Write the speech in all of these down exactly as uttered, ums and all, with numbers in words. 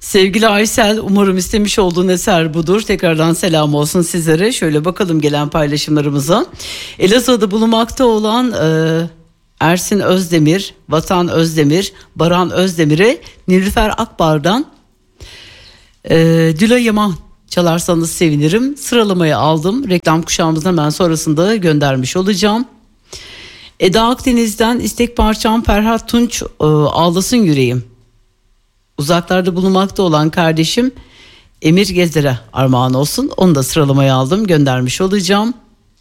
Sevgili Aysel, umarım istemiş olduğun eser budur. Tekrardan selam olsun sizlere. Şöyle bakalım gelen paylaşımlarımıza. Elazığ'da bulunmakta olan e, Ersin Özdemir, Vatan Özdemir, Baran Özdemir'e Nilüfer Akbar'dan e, Dila Yaman çalarsanız sevinirim. Sıralamayı aldım. Reklam kuşağımızın hemen sonrasında göndermiş olacağım. Eda Akdeniz'den istek parçam Ferhat Tunç e, Ağlasın Yüreğim. Uzaklarda bulunmakta olan kardeşim Emir Gezer'e armağan olsun. Onu da sıralamaya aldım, göndermiş olacağım.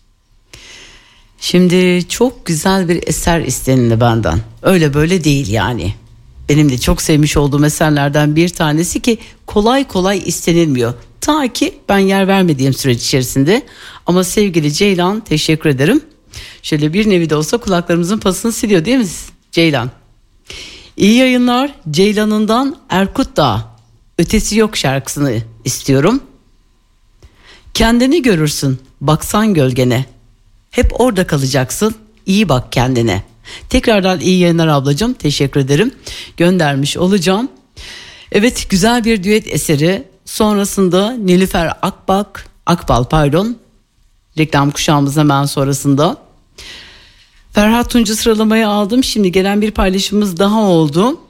Şimdi çok güzel bir eser istenildi benden. Öyle böyle değil yani. Benim de çok sevmiş olduğum eserlerden bir tanesi ki kolay kolay istenilmiyor. Ta ki ben yer vermediğim süreç içerisinde. Ama sevgili Ceylan, teşekkür ederim. Şöyle bir nevi de olsa kulaklarımızın pasını siliyor değil mi Ceylan? İyi yayınlar. Ceylan'ından Erkut Dağı Ötesi Yok şarkısını istiyorum. Kendini görürsün, baksan gölgene. Hep orada kalacaksın, iyi bak kendine. Tekrardan iyi yayınlar ablacığım, teşekkür ederim. Göndermiş olacağım. Evet, güzel bir düet eseri. Sonrasında Nilüfer Akbak, Akbal pardon. Reklam kuşağımız hemen sonrasında. Ferhat Tunç'u sıralamaya aldım. Şimdi gelen bir paylaşımımız daha oldu.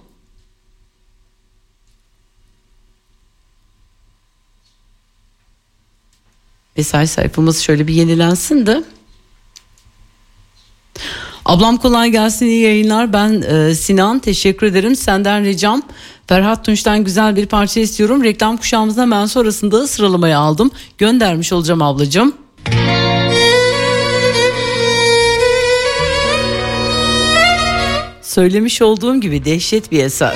Mesaj sayfamız şöyle bir yenilensin de. Ablam kolay gelsin, iyi yayınlar. Ben e, Sinan, teşekkür ederim. Senden ricam Ferhat Tunç'tan güzel bir parça istiyorum. Reklam kuşağımızın hemen sonrasında sıralamaya aldım. Göndermiş olacağım ablacığım. Söylemiş olduğum gibi dehşet bir eser.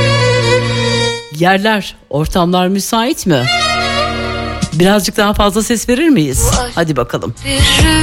Yerler, ortamlar müsait mi? Birazcık daha fazla ses verir miyiz? Hadi bakalım.